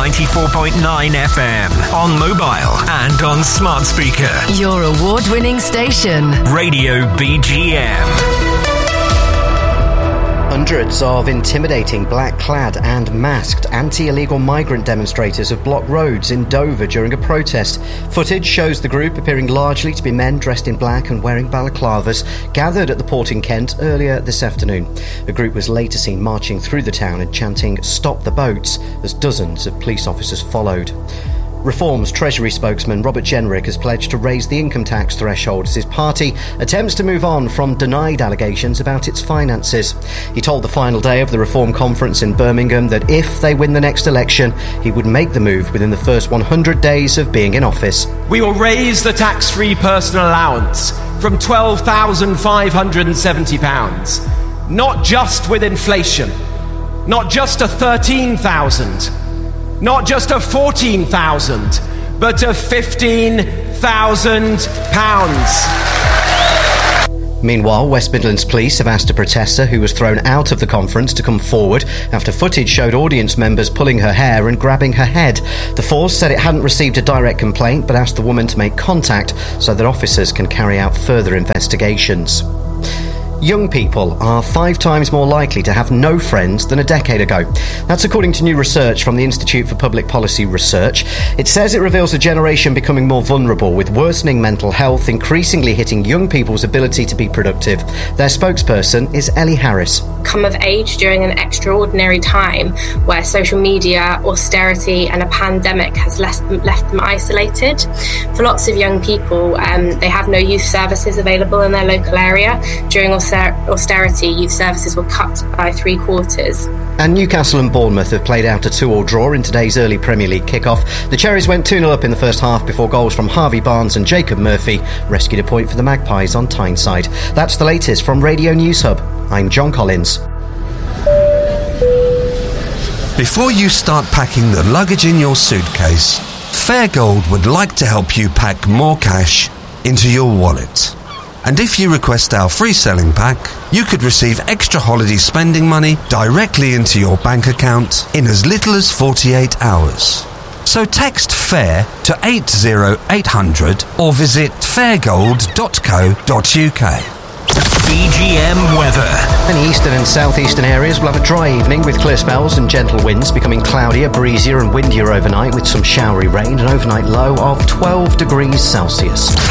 94.9 FM, on mobile and on smart speaker. Your award-winning station. Radio BGM. Hundreds of intimidating black-clad and masked anti-illegal migrant demonstrators have blocked roads in Dover during a protest. Footage shows the group, appearing largely to be men dressed in black and wearing balaclavas, gathered at the port in Kent earlier this afternoon. The group was later seen marching through the town and chanting "Stop the boats" as dozens of police officers followed. Reform's Treasury spokesman Robert Jenrick has pledged to raise the income tax threshold as his party attempts to move on from denied allegations about its finances. He told the final day of the Reform conference in Birmingham that if they win the next election, he would make the move within the first 100 days of being in office. We will raise the tax-free personal allowance from £12,570, not just with inflation, not just to £13,000, not just of £14,000, but of £15,000. Meanwhile, West Midlands Police have asked a protester who was thrown out of the conference to come forward after footage showed audience members pulling her hair and grabbing her head. The force said it hadn't received a direct complaint but asked the woman to make contact so that officers can carry out further investigations. Young people are 5 times more likely to have no friends than a decade ago. That's according to new research from the Institute for Public Policy Research. It says it reveals a generation becoming more vulnerable, with worsening mental health increasingly hitting young people's ability to be productive. Their spokesperson is Ellie Harris. Come of age during an extraordinary time where social media, austerity and a pandemic has left them isolated. For lots of young people, they have no youth services available in their local area. During austerity, youth services were cut by 3/4. And Newcastle and Bournemouth have played out a 2-2 draw in today's early Premier League kick-off. The Cherries went 2-0 up in the first half before goals from Harvey Barnes and Jacob Murphy rescued a point for the Magpies on Tyneside. That's the latest from Radio News Hub. I'm John Collins. Before you start packing the luggage in your suitcase, Fairgold would like to help you pack more cash into your wallet. And if you request our free selling pack, you could receive extra holiday spending money directly into your bank account in as little as 48 hours. So text FAIR to 80800 or visit fairgold.co.uk. BGM weather. Many eastern and southeastern areas will have a dry evening with clear spells and gentle winds, becoming cloudier, breezier and windier overnight with some showery rain, an overnight low of 12 degrees Celsius.